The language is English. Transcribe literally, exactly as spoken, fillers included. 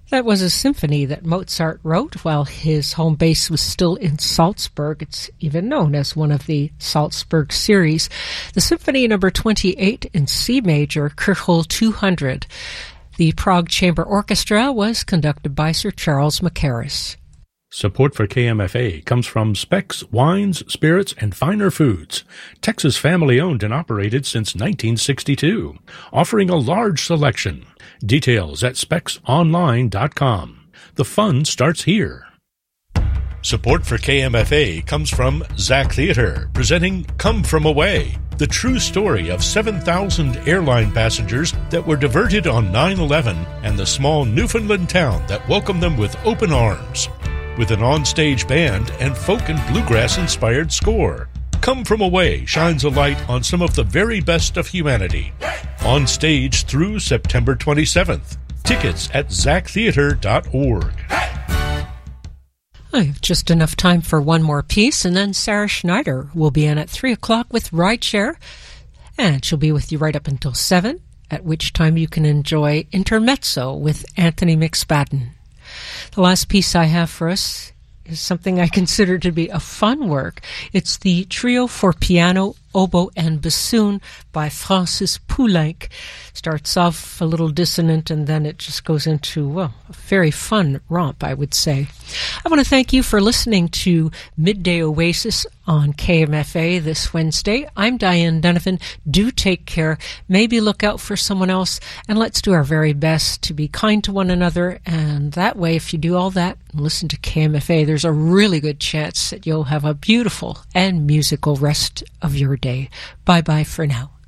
That was a symphony that Mozart wrote while his home base was still in Salzburg. It's even known as one of the Salzburg series. The Symphony number twenty-eight in C major, Köchel two hundred. The Prague Chamber Orchestra was conducted by Sir Charles Mackerras. Support for K M F A comes from Specs Wines, Spirits, and Finer Foods, Texas family-owned and operated since nineteen sixty-two, offering a large selection. Details at specs online dot com. The fun starts here. Support for K M F A comes from Zach Theater, presenting Come From Away, the true story of seven thousand airline passengers that were diverted on nine eleven and the small Newfoundland town that welcomed them with open arms. With an on-stage band and folk and bluegrass-inspired score, Come From Away shines a light on some of the very best of humanity. On stage through September twenty-seventh. Tickets at zach theater dot org. I have just enough time for one more piece, and then Sarah Schneider will be in at three o'clock with Rideshare, and she'll be with you right up until seven, at which time you can enjoy Intermezzo with Anthony McSpadden. The last piece I have for us is something I consider to be a fun work. It's the Trio for Piano, Oboe, and Bassoon by Francis Poulenc. Starts off a little dissonant, and then it just goes into, well, a very fun romp, I would say. I want to thank you for listening to Midday Oasis on K M F A this Wednesday. I'm Diane Donovan. Do take care. Maybe look out for someone else, and let's do our very best to be kind to one another. And that way, if you do all that and listen to K M F A, there's a really good chance that you'll have a beautiful and musical rest of your day. Bye-bye for now.